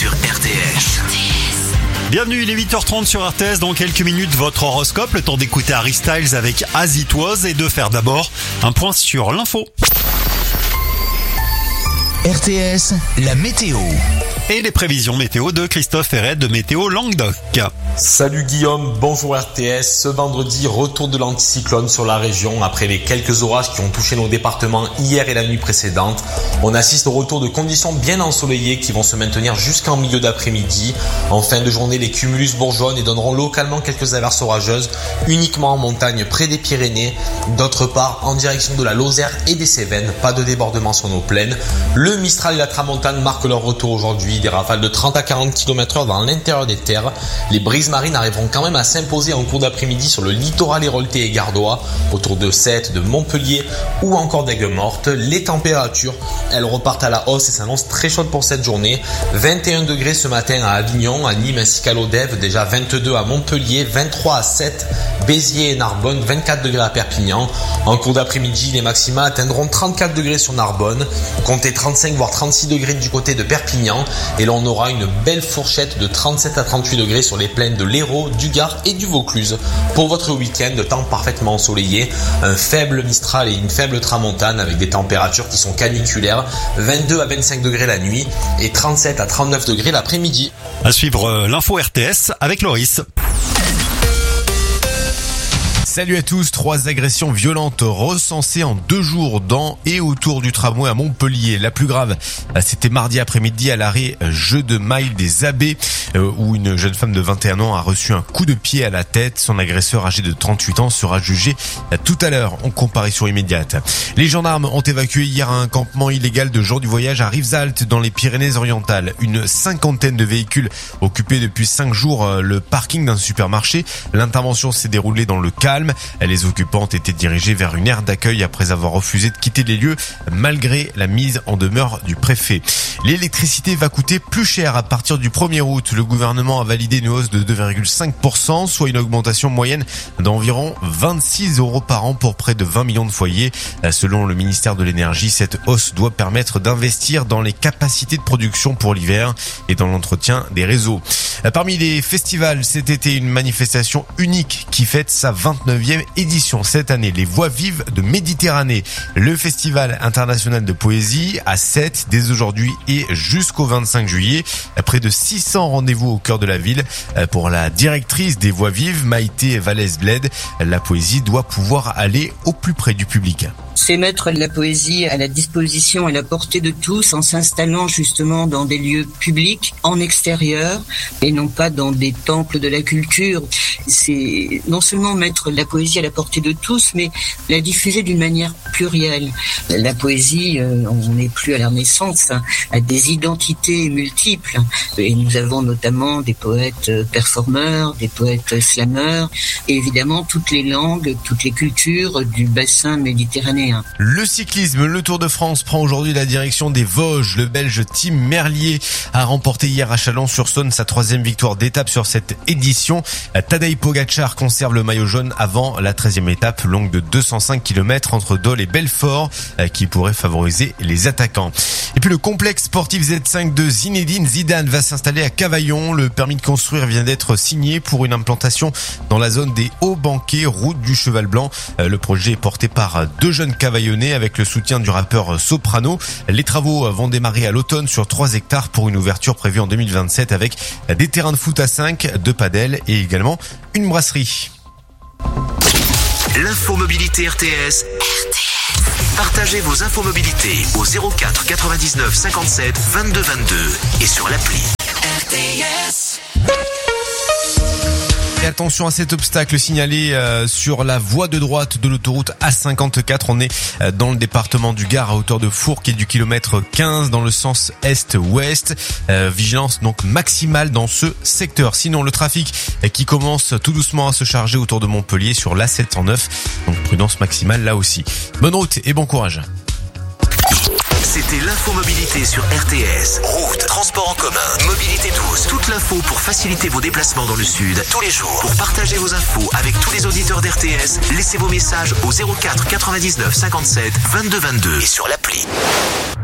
sur RTS. Bienvenue, il est 8h30 sur RTS. Dans quelques minutes, votre horoscope. Le temps d'écouter Harry Styles avec As It Was et de faire d'abord un point sur l'info. RTS, la météo. Et les prévisions météo de Christophe Ferret de Météo Languedoc. Salut Guillaume, bonjour RTS. Ce vendredi, retour de l'anticyclone sur la région après les quelques orages qui ont touché nos départements hier et la nuit précédente. On assiste au retour de conditions bien ensoleillées qui vont se maintenir jusqu'en milieu d'après-midi. En fin de journée, les cumulus bourgeonnent et donneront localement quelques averses orageuses, uniquement en montagne près des Pyrénées. D'autre part, en direction de la Lozère et des Cévennes, pas de débordement sur nos plaines. Le Mistral et la Tramontane marquent leur retour aujourd'hui, des rafales de 30 à 40 km/h dans l'intérieur des terres. Les brises marines arriveront quand même à s'imposer en cours d'après-midi sur le littoral héroltais et gardois, autour de Sète, de Montpellier ou encore d'Aigues-Mortes. Les températures, elles repartent à la hausse et s'annoncent très chaudes pour cette journée. 21 degrés ce matin à Avignon, à Nîmes ainsi qu'à Lodève, déjà 22 à Montpellier, 23 à Sète, Béziers et Narbonne, 24 degrés à Perpignan. En cours d'après-midi, les maxima atteindront 34 degrés sur Narbonne, comptez 35 voire 36 degrés du côté de Perpignan et l'on aura une belle fourchette de 37 à 38 degrés sur les plaines de l'Hérault, du Gard et du Vaucluse. Pour votre week-end, temps parfaitement ensoleillé, un faible Mistral et une faible Tramontane avec des températures qui sont caniculaires, 22 à 25 degrés la nuit et 37 à 39 degrés l'après-midi. À suivre l'info RTS avec Loris. Salut à tous, 3 agressions violentes recensées en 2 jours dans et autour du tramway à Montpellier. La plus grave, c'était mardi après-midi à l'arrêt Jeu de Maille des Abbés, où une jeune femme de 21 ans a reçu un coup de pied à la tête. Son agresseur âgé de 38 ans sera jugé tout à l'heure en comparution immédiate. Les gendarmes ont évacué hier un campement illégal de gens du voyage à Rivesaltes dans les Pyrénées-Orientales. Une 50aine de véhicules occupaient depuis 5 jours le parking d'un supermarché. L'intervention s'est déroulée dans le calme. Les occupantes étaient dirigées vers une aire d'accueil après avoir refusé de quitter les lieux malgré la mise en demeure du préfet. L'électricité va coûter plus cher à partir du 1er août. Le gouvernement a validé une hausse de 2,5%, soit une augmentation moyenne d'environ 26 € par an pour près de 20 millions de foyers. Selon le ministère de l'Énergie, cette hausse doit permettre d'investir dans les capacités de production pour l'hiver et dans l'entretien des réseaux. Parmi les festivals, cet été, une manifestation unique qui fête sa 29e édition cette année, les Voix Vives de Méditerranée. Le festival international de poésie à Sète dès aujourd'hui et jusqu'au 25 juillet. Près de 600 rendez-vous au cœur de la ville. Pour la directrice des Voix Vives, Maïté Vallès-Bled, la poésie doit pouvoir aller au plus près du public. C'est mettre la poésie à la disposition et à la portée de tous en s'installant justement dans des lieux publics, en extérieur, et non pas dans des temples de la culture. C'est non seulement mettre la poésie à la portée de tous, mais la diffuser d'une manière plurielle. La poésie, on n'est plus à la Renaissance, a des identités multiples. Et nous avons notamment des poètes performeurs, des poètes slameurs, et évidemment toutes les langues, toutes les cultures du bassin méditerranéen. Le cyclisme, le Tour de France prend aujourd'hui la direction des Vosges. Le Belge Tim Merlier a remporté hier à Chalon-sur-Saône sa 3e victoire d'étape sur cette édition. Tadej Pogačar conserve le maillot jaune avant la 13e étape longue de 205 km entre Dole et Belfort qui pourrait favoriser les attaquants. Et puis le complexe sportif Z5 de Zinedine Zidane va s'installer à Cavaillon. Le permis de construire vient d'être signé pour une implantation dans la zone des Hauts-Banquets, route du Cheval Blanc. Le projet est porté par 2 jeunes Cavaillonnais avec le soutien du rappeur Soprano. Les travaux vont démarrer à l'automne sur 3 hectares pour une ouverture prévue en 2027 avec des terrains de foot à 5, de padel et également une brasserie. L'infomobilité RTS. Partagez vos infomobilités au 04 99 57 22 22 et sur l'appli RTS. Et attention à cet obstacle signalé sur la voie de droite de l'autoroute A54. On est dans le département du Gard à hauteur de Fourques et du kilomètre 15 dans le sens est-ouest. Vigilance donc maximale dans ce secteur. Sinon, le trafic qui commence tout doucement à se charger autour de Montpellier sur l'A709. Donc prudence maximale là aussi. Bonne route et bon courage. C'était l'infomobilité sur RTS. Route, transport en commun, mobilité douce. Toute l'info pour faciliter vos déplacements dans le sud tous les jours. Pour partager vos infos avec tous les auditeurs d'RTS, laissez vos messages au 04 99 57 22 22 et sur l'appli.